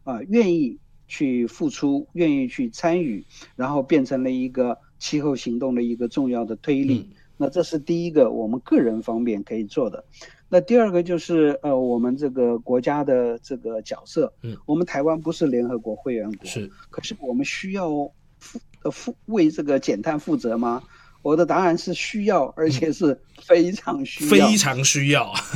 愿意去付出，愿意去参与，然后变成了一个气候行动的一个重要的推力。那这是第一个我们个人方面可以做的。那第二个就是我们这个国家的这个角色。我们台湾不是联合国会员国，可是我们需要为这个减碳负责吗？我的答案是需要，而且是非常需要。 非常需要。